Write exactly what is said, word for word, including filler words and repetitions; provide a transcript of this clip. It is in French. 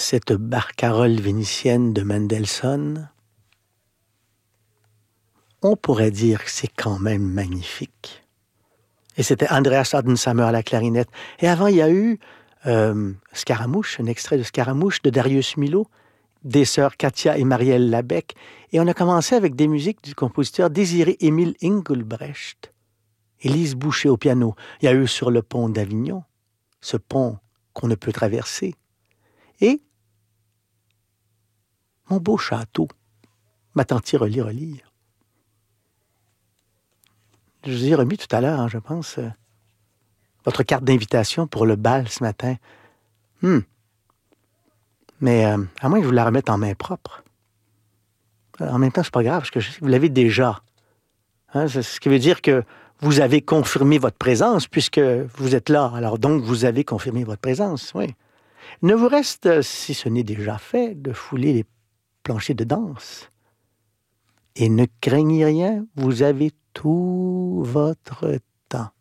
cette barcarolle vénitienne de Mendelssohn, on pourrait dire que c'est quand même magnifique. Et c'était Andreas Adenshammer à la clarinette. Et avant, il y a eu euh, Scaramouche, un extrait de Scaramouche de Darius Milhaud, des sœurs Katia et Marielle Labec. Et on a commencé avec des musiques du compositeur Désiré-Émile Engelbrecht. Élise Boucher au piano. Il y a eu Sur le pont d'Avignon, ce pont qu'on ne peut traverser. Et Mon beau château, ma tante relie relire. Je vous ai remis tout à l'heure, hein, je pense, euh, votre carte d'invitation pour le bal ce matin. Hmm. Mais euh, à moins que je vous la remette en main propre. En même temps, c'est pas grave, parce que je sais que vous l'avez déjà. Hein, c'est ce qui veut dire que vous avez confirmé votre présence, puisque vous êtes là. Alors donc, vous avez confirmé votre présence, oui. Ne vous reste, si ce n'est déjà fait, de fouler les planchers de danse. Et ne craignez rien, vous avez tout votre temps.